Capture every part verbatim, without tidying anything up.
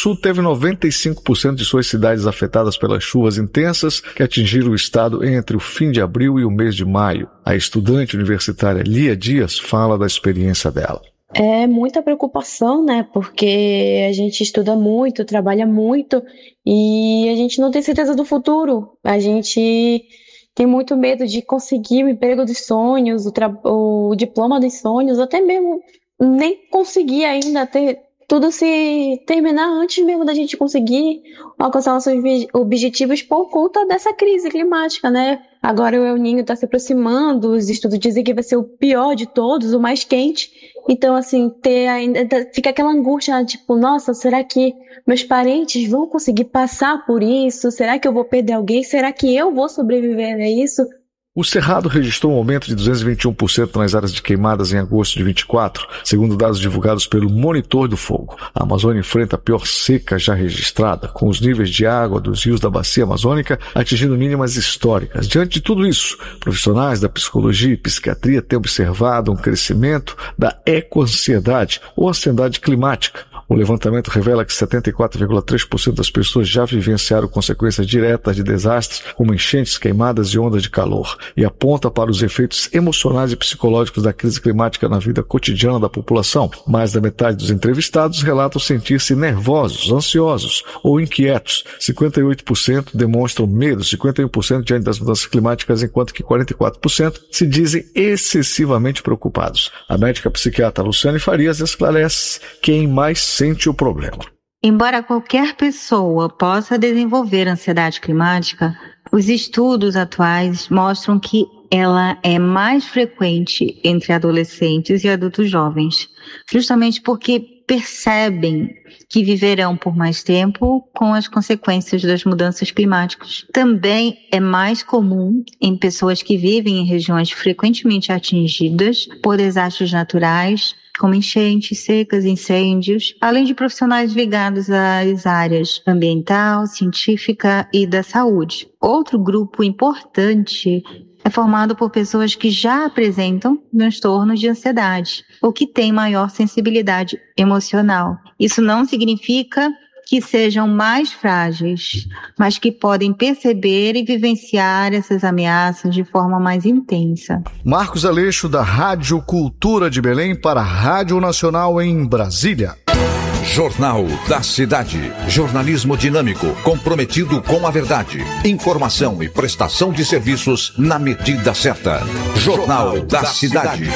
Sul teve noventa e cinco por cento de suas cidades afetadas pelas chuvas intensas que atingiram o estado entre o fim de abril e o mês de maio. A estudante universitária Lia Dias fala da experiência dela. É muita preocupação, né? Porque a gente estuda muito, trabalha muito e a gente não tem certeza do futuro. A gente tem muito medo de conseguir o emprego dos sonhos, o, tra- o diploma dos sonhos, até mesmo nem conseguir ainda ter tudo se terminar antes mesmo da gente conseguir alcançar nossos obje- objetivos por conta dessa crise climática, né? Agora o El Niño está se aproximando, os estudos dizem que vai ser o pior de todos, o mais quente. Então, assim, ter ainda fica aquela angústia, tipo, nossa, será que meus parentes vão conseguir passar por isso? Será que eu vou perder alguém? Será que eu vou sobreviver a isso? O Cerrado registrou um aumento de duzentos e vinte e um por cento nas áreas de queimadas em agosto de vinte e quatro, segundo dados divulgados pelo Monitor do Fogo. A Amazônia enfrenta a pior seca já registrada, com os níveis de água dos rios da bacia amazônica atingindo mínimas históricas. Diante de tudo isso, profissionais da psicologia e psiquiatria têm observado um crescimento da ecoansiedade ou ansiedade climática. O levantamento revela que setenta e quatro vírgula três por cento das pessoas já vivenciaram consequências diretas de desastres, como enchentes, queimadas e ondas de calor, e aponta para os efeitos emocionais e psicológicos da crise climática na vida cotidiana da população. Mais da metade dos entrevistados relatam sentir-se nervosos, ansiosos ou inquietos. cinquenta e oito por cento demonstram medo, cinquenta e um por cento diante das mudanças climáticas, enquanto que quarenta e quatro por cento se dizem excessivamente preocupados. A médica psiquiatra Luciane Farias esclarece quem mais sente o problema. Embora qualquer pessoa possa desenvolver ansiedade climática, os estudos atuais mostram que ela é mais frequente entre adolescentes e adultos jovens, justamente porque percebem que viverão por mais tempo com as consequências das mudanças climáticas. Também é mais comum em pessoas que vivem em regiões frequentemente atingidas por desastres naturais, como enchentes, secas, incêndios, além de profissionais ligados às áreas ambiental, científica e da saúde. Outro grupo importante é formado por pessoas que já apresentam transtornos de ansiedade ou que têm maior sensibilidade emocional. Isso não significa que sejam mais frágeis, mas que podem perceber e vivenciar essas ameaças de forma mais intensa. Marcos Aleixo, da Rádio Cultura de Belém, para a Rádio Nacional em Brasília. Jornal da Cidade. Jornalismo dinâmico, comprometido com a verdade. Informação e prestação de serviços na medida certa. Jornal da Cidade.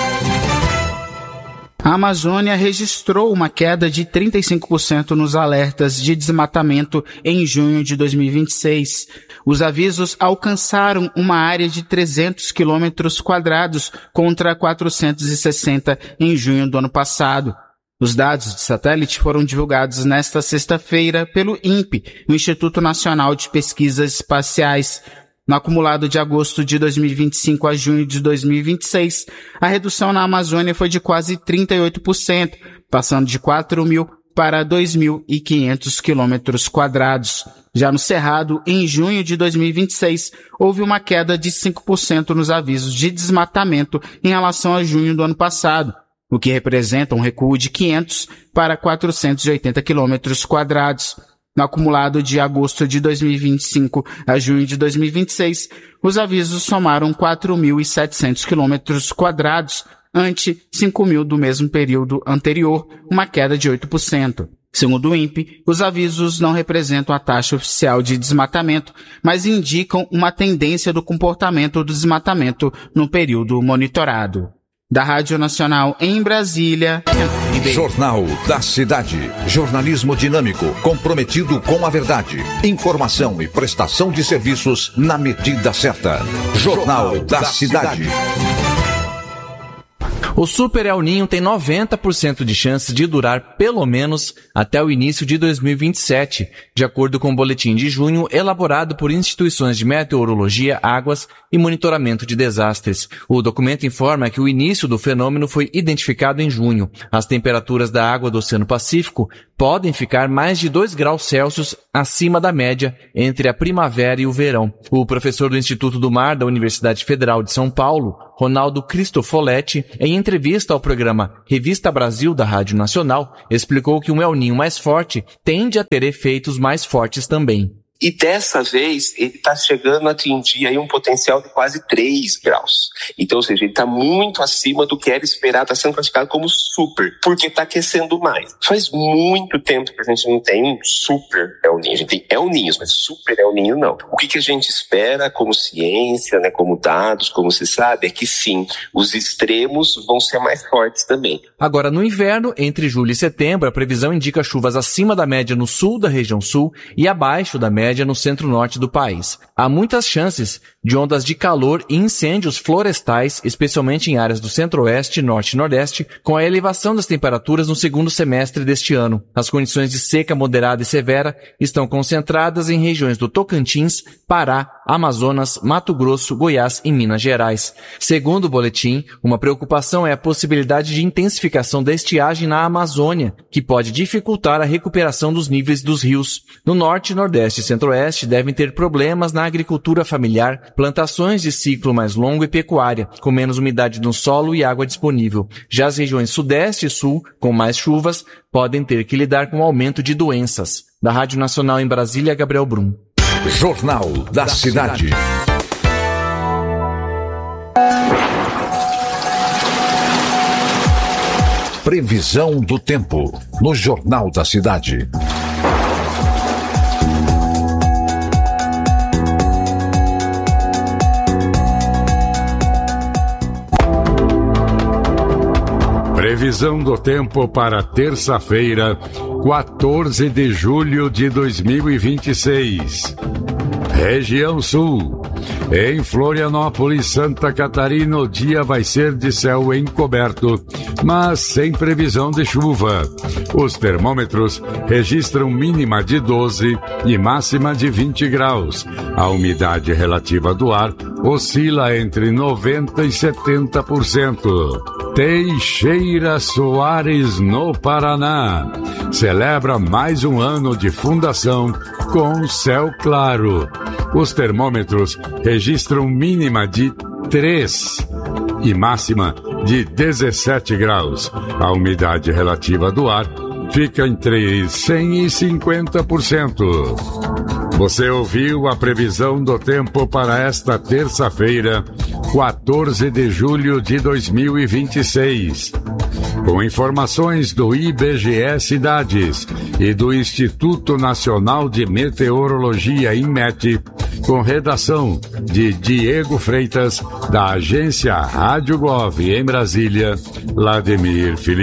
A Amazônia registrou uma queda de trinta e cinco por cento nos alertas de desmatamento em junho de dois mil e vinte e seis. Os avisos alcançaram uma área de trezentos quilômetros quadrados contra quatrocentos e sessenta em junho do ano passado. Os dados de satélite foram divulgados nesta sexta-feira pelo INPE, o Instituto Nacional de Pesquisas Espaciais. No acumulado de agosto de dois mil e vinte e cinco a junho de dois mil e vinte e seis, a redução na Amazônia foi de quase trinta e oito por cento, passando de quatro mil para dois mil e quinhentos quilômetros quadrados. Já no Cerrado, em junho de dois mil e vinte e seis, houve uma queda de cinco por cento nos avisos de desmatamento em relação a junho do ano passado, o que representa um recuo de quinhentos para quatrocentos e oitenta quilômetros quadrados. No acumulado de agosto de dois mil e vinte e cinco a junho de dois mil e vinte e seis, os avisos somaram quatro mil e setecentos quilômetros quadrados, ante cinco mil do mesmo período anterior, uma queda de oito por cento. Segundo o INPE, os avisos não representam a taxa oficial de desmatamento, mas indicam uma tendência do comportamento do desmatamento no período monitorado. Da Rádio Nacional em Brasília. Jornal da Cidade. Jornalismo dinâmico, comprometido com a verdade. Informação e prestação de serviços na medida certa. Jornal da Cidade. O Super El Niño tem noventa por cento de chance de durar pelo menos até o início de dois mil e vinte e sete, de acordo com o boletim de junho elaborado por instituições de meteorologia, águas e monitoramento de desastres. O documento informa que o início do fenômeno foi identificado em junho. As temperaturas da água do Oceano Pacífico podem ficar mais de dois graus Celsius acima da média entre a primavera e o verão. O professor do Instituto do Mar da Universidade Federal de São Paulo, Ronaldo Cristofoletti, em entrevista ao programa Revista Brasil da Rádio Nacional, explicou que um El Niño mais forte tende a ter efeitos mais fortes também. E dessa vez, ele está chegando a atingir aí um potencial de quase três graus. Então, ou seja, ele está muito acima do que era esperado, está sendo classificado como super, porque está aquecendo mais. Faz muito tempo que a gente não tem um super El Niño. A gente tem El Niños, mas super El Niño não. O que, que a gente espera como ciência, né, como dados, como se sabe, é que sim, os extremos vão ser mais fortes também. Agora, no inverno, entre julho e setembro, a previsão indica chuvas acima da média no sul da região sul e abaixo da média no centro-norte do país. Há muitas chances de ondas de calor e incêndios florestais, especialmente em áreas do centro-oeste, norte e nordeste, com a elevação das temperaturas no segundo semestre deste ano. As condições de seca moderada e severa estão concentradas em regiões do Tocantins, Pará, Amazonas, Mato Grosso, Goiás e Minas Gerais. Segundo o boletim, uma preocupação é a possibilidade de intensificação da estiagem na Amazônia, que pode dificultar a recuperação dos níveis dos rios. No norte, nordeste e centro-oeste devem ter problemas na agricultura familiar, plantações de ciclo mais longo e pecuária, com menos umidade no solo e água disponível. Já as regiões sudeste e sul, com mais chuvas, podem ter que lidar com o aumento de doenças. Da Rádio Nacional em Brasília, Gabriel Brum. Jornal da Cidade. Previsão do tempo no Jornal da Cidade. Previsão do tempo para terça-feira, quatorze de julho de dois mil e vinte e seis. Região Sul. Em Florianópolis, Santa Catarina, o dia vai ser de céu encoberto, mas sem previsão de chuva. Os termômetros registram mínima de doze e máxima de vinte graus. A umidade relativa do ar oscila entre noventa por cento e setenta por cento. Teixeira Soares, no Paraná, celebra mais um ano de fundação com céu claro. Os termômetros registram mínima de três e máxima de dezessete graus. A umidade relativa do ar fica entre cem e cinquenta por cento. Você ouviu a previsão do tempo para esta terça-feira, quatorze de julho de dois mil e vinte e seis. Com informações do I B G E Cidades e do Instituto Nacional de Meteorologia, INMET, com redação de Diego Freitas, da agência Rádio Gov em Brasília, Vladimir Filipe.